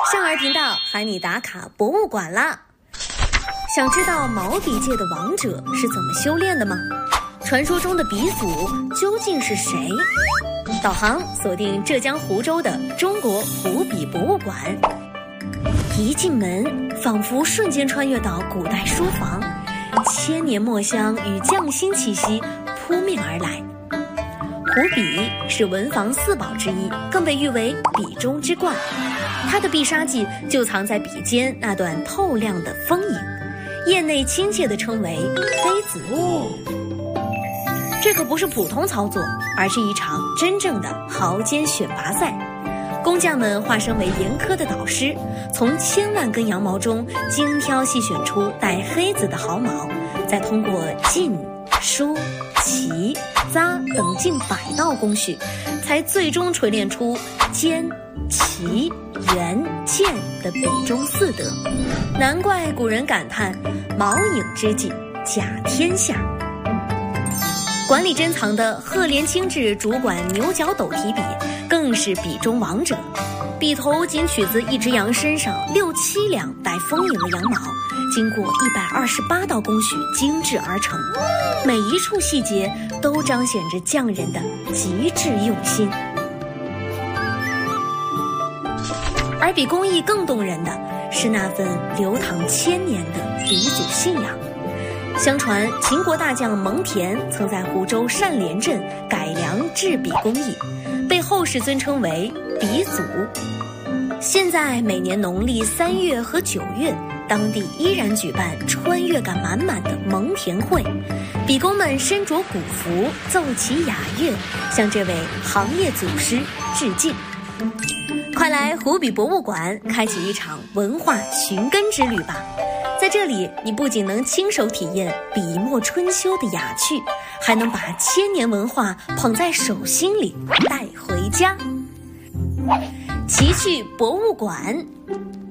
少儿频道喊你打卡博物馆啦！想知道毛笔界的王者是怎么修炼的吗？传说中的鼻祖究竟是谁？导航锁定浙江湖州的中国湖笔博物馆。一进门，仿佛瞬间穿越到古代书房，千年墨香与匠心气息扑面而来。湖笔是文房四宝之一，更被誉为笔中之冠。它的必杀技就藏在笔尖那段透亮的锋影，业内亲切地称为黑子。这可不是普通操作，而是一场真正的毫尖选拔赛。工匠们化身为严苛的导师，从千万根羊毛中精挑细选出带黑子的毫毛，再通过浸、梳、起、扎等近100道工序，才最终锤炼出尖、齐、圆、剑的笔中四德。难怪古人感叹毛影之技甲天下。馆里珍藏的赫连清制主管牛角斗提笔更是笔中王者，笔头仅取自一只羊身上6、7两带锋影的羊毛，经过128道工序精制而成，每一处细节都彰显着匠人的极致用心。而比工艺更动人的是那份流淌千年的鼻祖信仰。相传秦国大将蒙恬曾在湖州单连镇改良制笔工艺，被后世尊称为鼻祖。现在每年农历3月和9月，当地依然举办穿越感满满的蒙恬会，笔工们身着古服，奏起雅乐，向这位行业祖师致敬。快来湖笔博物馆开启一场文化寻根之旅吧！在这里，你不仅能亲手体验笔墨春秋的雅趣，还能把千年文化捧在手心里带回家。奇趣博物馆。